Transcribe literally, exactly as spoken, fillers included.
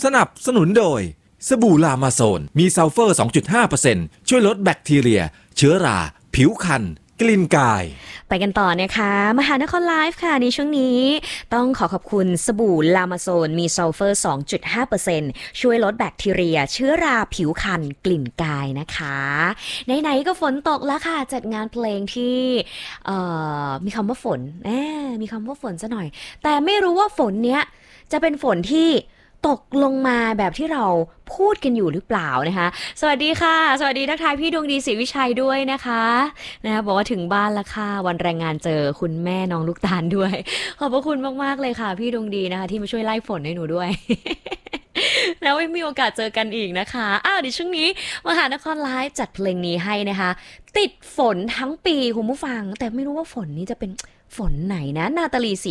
สนับสนุนโดยสบู่ลามาโซนมีซัลเฟอร์ สองจุดห้าเปอร์เซ็นต์ ช่วยลดแบคทีเรียเชื้อราผิวคันกลิ่นกายไปกันต่อนะคะมหานครไลฟ์ค่ะในช่วงนี้ต้องขอขอบคุณสบู่ลามาโซนมีซัลเฟอร์ สองจุดห้าเปอร์เซ็นต์ ช่วยลดแบคทีเรียเชื้อราผิวคันกลิ่นกายนะคะไหนๆก็ฝนตกแล้วค่ะจัดงานเพลงที่มีคำว่าฝนแหมมีคำว่าฝนซะหน่อยแต่ไม่รู้ว่าฝนเนี้ยจะเป็นฝนที่ตกลงมาแบบที่เราพูดกันอยู่หรือเปล่านะคะสวัสดีค่ะสวัสดีทักทายพี่ดวงดีศรีวิชัยด้วยนะคะนะบอกว่าถึงบ้านแล้วค่ะวันแรงงานเจอคุณแม่น้องลูกตาลด้วยขอบพระคุณมากๆเลยค่ะพี่ดวงดีนะคะที่มาช่วยไล่ฝนให้หนูด้วย แล้วไม่มีโอกาสเจอกันอีกนะคะอ้าวเดี๋ยวช่วงนี้มหานครไลฟ์จัดเพลงนี้ให้นะคะติดฝนทั้งปีคุณผู้ฟังแต่ไม่รู้ว่าฝนนี้จะเป็นฝนไหนนะนาตาลีศรี